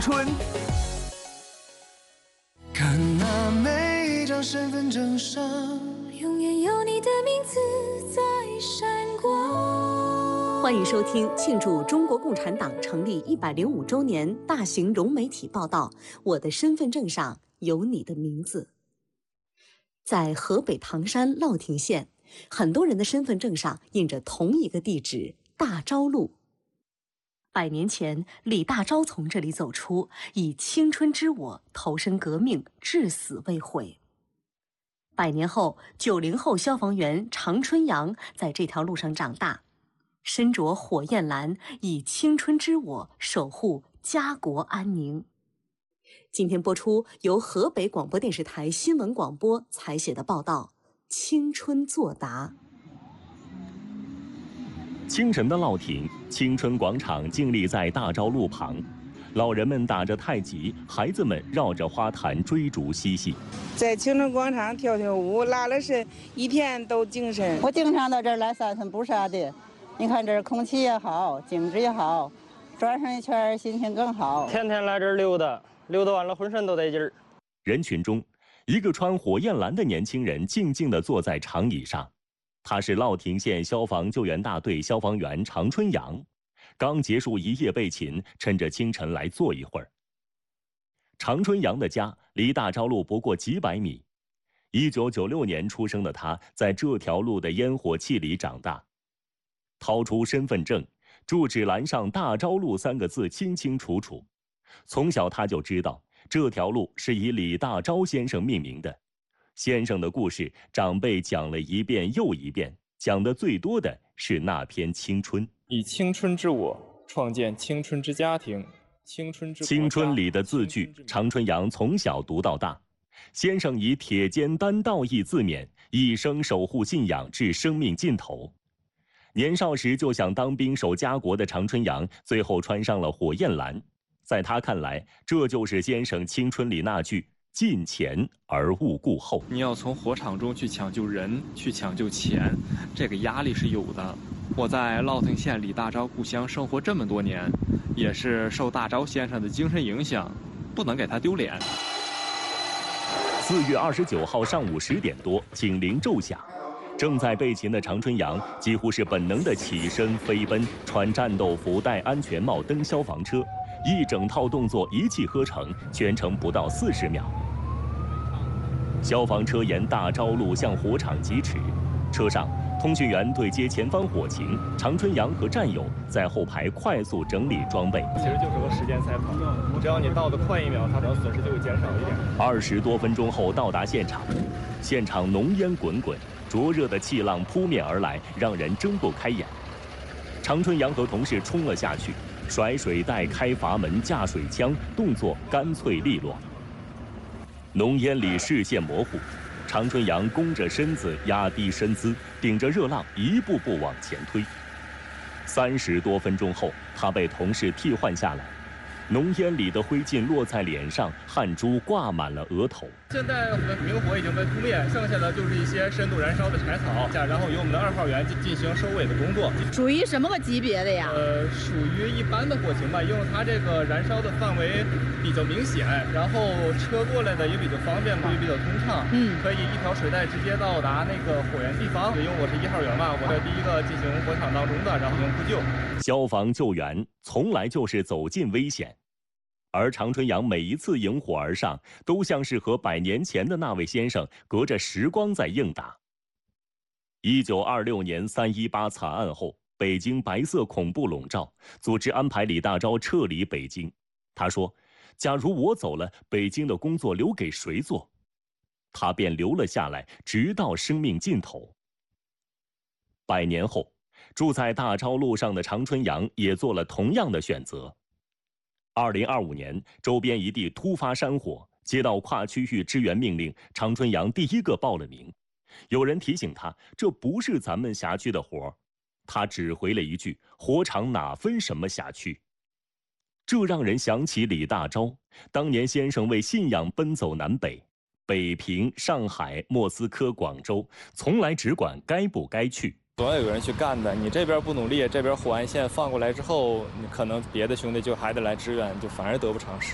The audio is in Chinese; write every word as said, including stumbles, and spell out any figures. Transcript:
春。 看那每张身份证上， 永远有你的名字在闪光。 欢迎收听庆祝中国共产党成立一百零五周年大型融媒体报道《我的身份证上有你的名字》。在河北唐山乐亭县，很多人的身份证上印着同一个地址大昭路。百年前，李大钊从这里走出，以青春之我投身革命，至死未悔。百年后，九零后消防员常春阳在这条路上长大，身着火焰蓝，以青春之我守护家国安宁。今天播出由河北广播电视台新闻广播采写的报道《青春作答》。 清晨的乐亭，青春广场静立在大昭路旁，老人们打着太极，孩子们绕着花坛追逐嬉戏。 在青春广场跳跳舞，拉了伸，一天都精神。 我经常到这儿来散散步啥的，你看这儿空气也好，景致也好，转上一圈心情更好。 天天来这儿溜达，溜达完了浑身都得劲儿。 人群中，一个穿火焰蓝的年轻人静静地坐在长椅上。他是乐亭县消防救援大队消防员常春阳，刚结束一夜备勤，趁着清晨来坐一会儿。常春阳的家离大昭路不过几百米，一九九六年出生的他，在这条路的烟火气里长大。掏出身份证，住址栏上大昭路三个字清清楚楚。从小他就知道，这条路是以李大钊先生命名的。先生的故事，长辈讲了一遍又一遍，讲的最多的是那篇青春。 以青春之我创建青春之家庭，青春之青春里的字句，常春阳从小读到大。先生以铁肩担道义自勉，一生守护信仰至生命尽头。年少时就想当兵守家国的常春阳，最后穿上了火焰蓝。在他看来，这就是先生青春里那句尽前而勿顾后。 你要从火场中去抢救人，去抢救钱，这个压力是有的。我在乐亭县李大钊故乡生活这么多年，也是受大钊先生的精神影响，不能给他丢脸。 四月二十九号上午十点多，警铃骤响，正在备勤的常春阳几乎是本能的起身飞奔，穿战斗服、戴安全帽、登消防车，一整套动作一气呵成，全程不到四十秒。消防车沿大昭路向火场疾驰，车上通讯员对接前方火情，常春阳和战友在后排快速整理装备。 其实就是个时间赛跑，只要你倒得快一秒，它的损失就会减少一点。 二十多分钟后到达现场，现场浓烟滚滚，灼热的气浪扑面而来，让人睁不开眼。常春阳和同事冲了下去，甩水袋、开阀门、架水枪，动作干脆利落。浓烟里视线模糊，常春阳弓着身子，压低身姿，顶着热浪一步步往前推。三十多分钟后，他被同事替换下来。浓烟里的灰烬落在脸上，汗珠挂满了额头。 现在我们明火已经被扑灭，剩下的就是一些深度燃烧的柴草，然后由我们的二号员进行收尾的工作。 属于什么个级别的呀？ 呃，属于一般的火情吧，因为它这个燃烧的范围比较明显，然后车过来的也比较方便，也比较通畅。嗯，可以一条水带直接到达那个火源地方。因为我是一号员嘛，我是第一个进行火场当中的，然后进行扑救。 消防救援从来就是走进危险。而常春阳每一次迎火而上，都像是和百年前的那位先生隔着时光在应答。一九二六年三一八惨案后，北京白色恐怖笼罩，组织安排李大钊撤离北京。他说：“假如我走了，北京的工作留给谁做？”他便留了下来，直到生命尽头。百年后，住在大昭路上的常春阳也做了同样的选择。二零二五年，周边一地突发山火，接到跨区域支援命令，常春阳第一个报了名。有人提醒他，这不是咱们辖区的活儿，他只回了一句：“火场哪分什么辖区？”这让人想起李大钊，当年先生为信仰奔走南北，北平、上海、莫斯科、广州，从来只管该不该去。 总要有人去干的，你这边不努力，这边火安县放过来之后，你可能别的兄弟就还得来支援，就反而得不偿失。